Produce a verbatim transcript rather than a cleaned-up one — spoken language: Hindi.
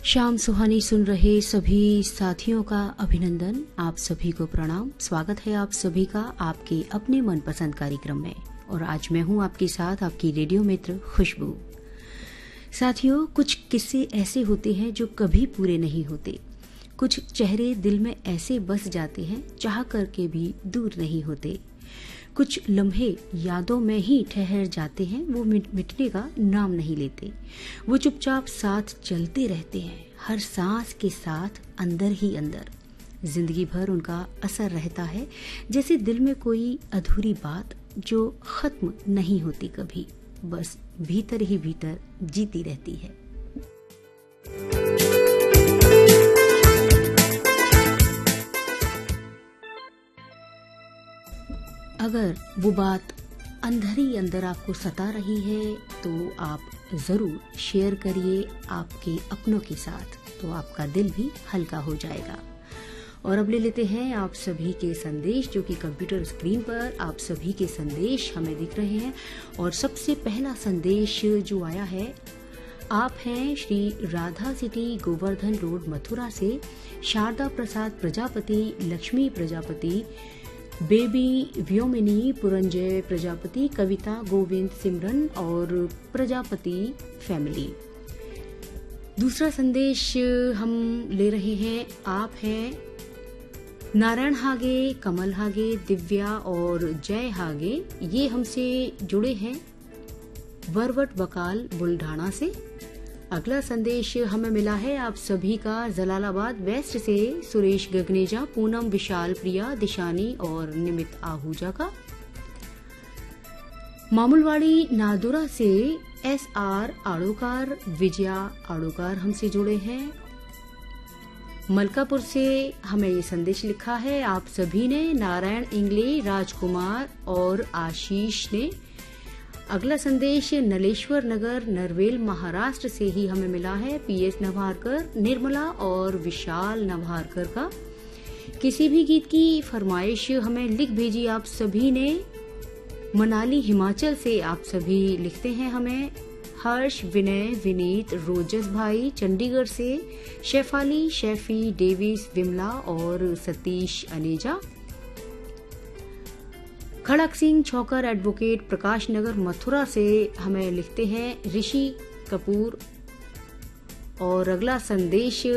शाम सुहानी सुन रहे सभी साथियों का अभिनंदन, आप सभी को प्रणाम। स्वागत है आप सभी का आपके अपने मनपसंद कार्यक्रम में और आज मैं हूं आपके साथ आपकी रेडियो मित्र खुशबू। साथियों, कुछ किस्से ऐसे होते हैं जो कभी पूरे नहीं होते। कुछ चेहरे दिल में ऐसे बस जाते हैं चाह करके भी दूर नहीं होते। कुछ लम्हे यादों में ही ठहर जाते हैं, वो मिटने का नाम नहीं लेते। वो चुपचाप साथ चलते रहते हैं, हर सांस के साथ अंदर ही अंदर। जिंदगी भर उनका असर रहता है, जैसे दिल में कोई अधूरी बात जो खत्म नहीं होती कभी, बस भीतर ही भीतर जीती रहती है। अगर वो बात अंदर ही अंदर आपको सता रही है तो आप जरूर शेयर करिए आपके अपनों के साथ, तो आपका दिल भी हल्का हो जाएगा। और अब ले लेते हैं आप सभी के संदेश, जो कि कंप्यूटर स्क्रीन पर आप सभी के संदेश हमें दिख रहे हैं। और सबसे पहला संदेश जो आया है, आप हैं श्री राधा सिटी गोवर्धन रोड मथुरा से शारदा प्रसाद प्रजापति, लक्ष्मी प्रजापति, बेबी व्योमिनी, पुरंजय प्रजापति, कविता, गोविंद, सिमरन और प्रजापति फैमिली। दूसरा संदेश हम ले रहे हैं, आप हैं नारायण हागे, कमल हागे, दिव्या और जय हागे। ये हमसे जुड़े हैं वरवट बकाल बुल्ढाना से। अगला संदेश हमें मिला है आप सभी का जलालाबाद वेस्ट से सुरेश गगनेजा, पूनम, विशाल, प्रिया, दिशानी और निमित आहूजा का। मामूलवाड़ी नादुरा से एस आर आड़ोकार, विजया आड़ोकार हमसे जुड़े हैं। मलकापुर से हमें ये संदेश लिखा है आप सभी ने, नारायण इंगले, राजकुमार और आशीष ने। अगला संदेश नलेश्वर नगर नरवेल महाराष्ट्र से ही हमें मिला है, पीएस नवारकर, निर्मला और विशाल नवारकर का। किसी भी गीत की फरमाइश हमें लिख भेजी आप सभी ने। मनाली हिमाचल से आप सभी लिखते हैं हमें, हर्ष, विनय, विनीत, रोजस भाई। चंडीगढ़ से शेफाली, शेफी, डेविस, विमला और सतीश अनेजा। खड़क सिंह छौकर एडवोकेट, प्रकाश नगर मथुरा से हमें लिखते हैं ऋषि कपूर। और अगला संदेश